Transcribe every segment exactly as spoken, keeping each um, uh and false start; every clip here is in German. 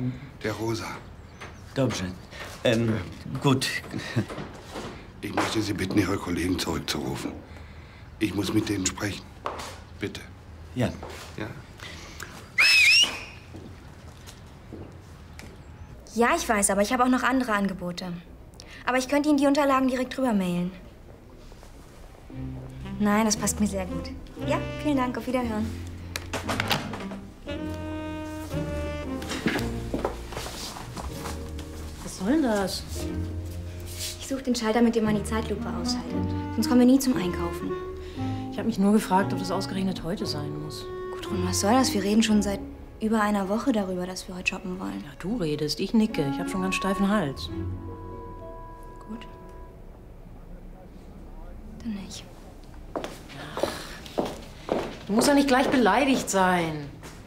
Der Rosa. Dobrze. Ähm, gut. Ich möchte Sie bitten, Ihre Kollegen zurückzurufen. Ich muss mit denen sprechen. Bitte. Ja. Ja. Ja, ich weiß, aber ich habe auch noch andere Angebote. Aber ich könnte Ihnen die Unterlagen direkt drüber mailen. Nein, das passt mir sehr gut. Ja, vielen Dank. Auf Wiederhören. Was soll denn das? Ich suche den Schalter, mit dem man die Zeitlupe ausschaltet. Sonst kommen wir nie zum Einkaufen. Ich habe mich nur gefragt, ob das ausgerechnet heute sein muss. Gudrun, was soll das? Wir reden schon seit über einer Woche darüber, dass wir heute shoppen wollen. Ja, du redest, ich nicke. Ich habe schon ganz steifen Hals. Gut. Dann nicht. Du musst ja nicht gleich beleidigt sein.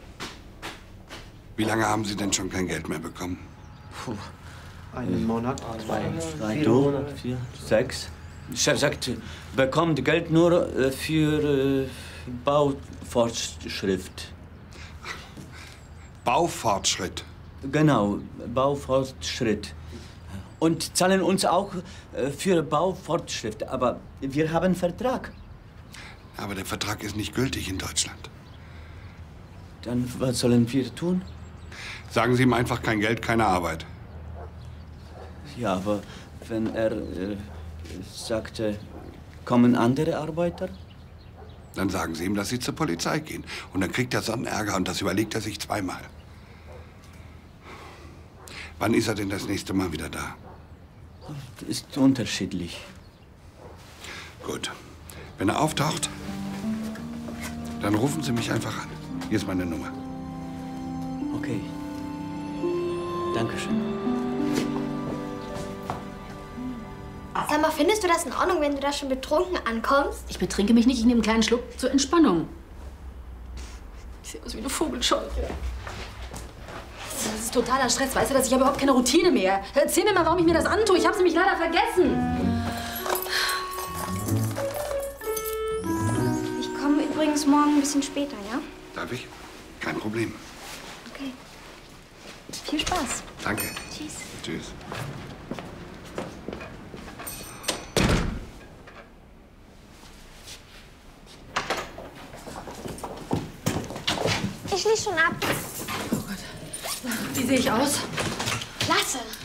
Wie lange haben Sie denn schon kein Geld mehr bekommen? Puh. Einen Monat, zwei, Drei, vier, vier, sechs. Chef sagt, bekommt Geld nur äh, für äh, Baufortschritt. Baufortschritt? Genau, Baufortschritt. Und zahlen uns auch äh, für Baufortschritt. Aber wir haben einen Vertrag. Aber der Vertrag ist nicht gültig in Deutschland. Dann was sollen wir tun? Sagen Sie ihm einfach kein Geld, keine Arbeit. Ja, aber wenn er äh, sagte, kommen andere Arbeiter? Dann sagen Sie ihm, dass Sie zur Polizei gehen. Und dann kriegt er so einen Ärger und das überlegt er sich zweimal. Wann ist er denn das nächste Mal wieder da? Das ist unterschiedlich. Gut. Wenn er auftaucht, dann rufen Sie mich einfach an. Hier ist meine Nummer. Okay. Dankeschön. Sag mal, findest du das in Ordnung, wenn du da schon betrunken ankommst? Ich betrinke mich nicht, ich nehme einen kleinen Schluck zur Entspannung. Ich sehe aus wie eine Vogelscheuche. Das ist totaler Stress, weißt du, dass ich habe überhaupt keine Routine mehr. Erzähl mir mal, warum ich mir das antue. Ich habe es nämlich leider vergessen. Ich komme übrigens morgen ein bisschen später, ja? Darf ich? Kein Problem. Okay. Viel Spaß. Danke. Tschüss. Tschüss. Ich schließe schon ab. Oh Gott. Wie sehe ich aus? Klasse.